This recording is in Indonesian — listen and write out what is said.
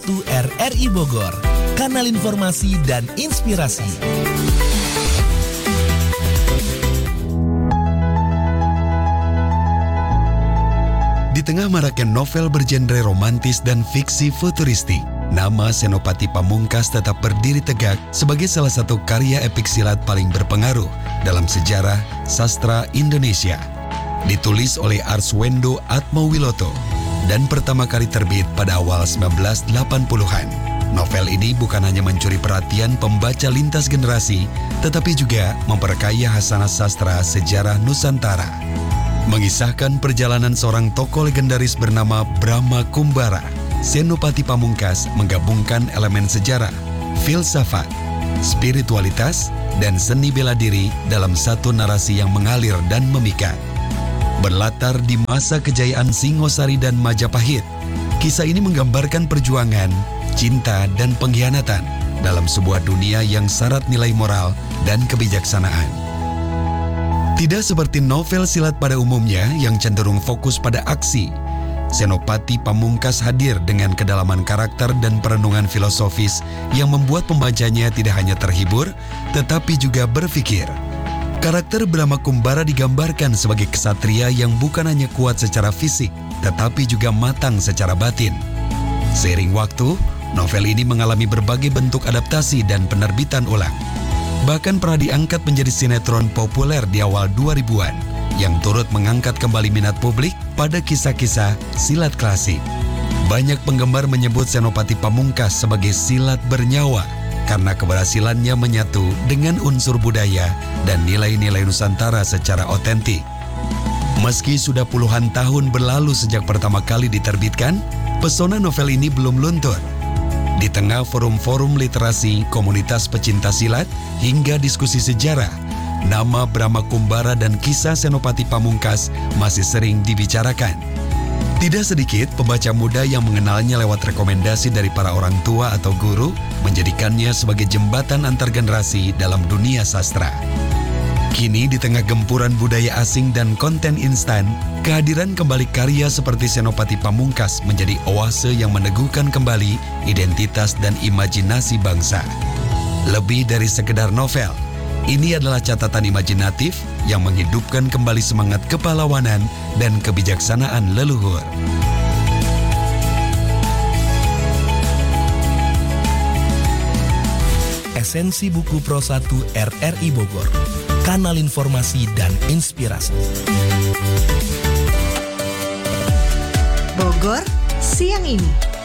RRI Bogor, kanal informasi dan inspirasi. Di tengah maraknya novel bergenre romantis dan fiksi futuristik, nama Senopati Pamungkas tetap berdiri tegak sebagai salah satu karya epik silat paling berpengaruh dalam sejarah sastra Indonesia. Ditulis oleh Arswendo Atmowiloto dan pertama kali terbit pada awal 1980-an. Novel ini bukan hanya mencuri perhatian pembaca lintas generasi, tetapi juga memperkaya hasanah sastra sejarah Nusantara. Mengisahkan perjalanan seorang tokoh legendaris bernama Brahma Kumbara, Senopati Pamungkas menggabungkan elemen sejarah, filsafat, spiritualitas, dan seni bela diri dalam satu narasi yang mengalir dan memikat. Berlatar di masa kejayaan Singosari dan Majapahit, kisah ini menggambarkan perjuangan, cinta, dan pengkhianatan dalam sebuah dunia yang syarat nilai moral dan kebijaksanaan. Tidak seperti novel silat pada umumnya yang cenderung fokus pada aksi, Senopati Pamungkas hadir dengan kedalaman karakter dan perenungan filosofis yang membuat pembacanya tidak hanya terhibur, tetapi juga berpikir. Karakter Brahma Kumbara digambarkan sebagai ksatria yang bukan hanya kuat secara fisik, tetapi juga matang secara batin. Seiring waktu, novel ini mengalami berbagai bentuk adaptasi dan penerbitan ulang. Bahkan pernah diangkat menjadi sinetron populer di awal 2000-an, yang turut mengangkat kembali minat publik pada kisah-kisah silat klasik. Banyak penggemar menyebut Senopati Pamungkas sebagai silat bernyawa, karena keberhasilannya menyatu dengan unsur budaya dan nilai-nilai Nusantara secara otentik. Meski sudah puluhan tahun berlalu sejak pertama kali diterbitkan, pesona novel ini belum luntur. Di tengah forum-forum literasi, komunitas pecinta silat, hingga diskusi sejarah, nama Brahma Kumbara dan kisah Senopati Pamungkas masih sering dibicarakan. Tidak sedikit pembaca muda yang mengenalnya lewat rekomendasi dari para orang tua atau guru, menjadikannya sebagai jembatan antar generasi dalam dunia sastra. Kini di tengah gempuran budaya asing dan konten instan, kehadiran kembali karya seperti Senopati Pamungkas menjadi oase yang meneguhkan kembali identitas dan imajinasi bangsa. Lebih dari sekedar novel, ini adalah catatan imajinatif yang menghidupkan kembali semangat kepahlawanan dan kebijaksanaan leluhur. Esensi buku Pro 1 RRI Bogor, kanal informasi dan inspirasi. Bogor, siang ini.